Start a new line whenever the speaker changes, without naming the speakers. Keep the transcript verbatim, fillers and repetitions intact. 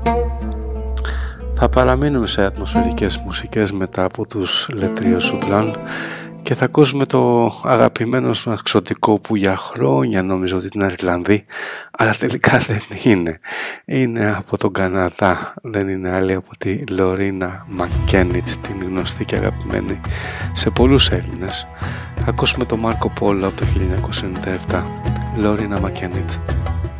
Θα παραμείνουμε σε ατμοσφαιρικές μουσικές μετά από τους Λετρίο Σουτράν και θα ακούσουμε το αγαπημένο μας ξωτικό που για χρόνια νόμιζα ότι είναι Ιρλανδί, αλλά τελικά δεν είναι. Είναι από τον Καναδά, δεν είναι άλλη από τη Λορίνα Μακκένιτ, την γνωστή και αγαπημένη σε πολλούς Έλληνες. Θα ακούσουμε τον Μάρκο Πόλο από το χίλια εννιακόσια ενενήντα επτά, Λορίνα Μακκένιτ.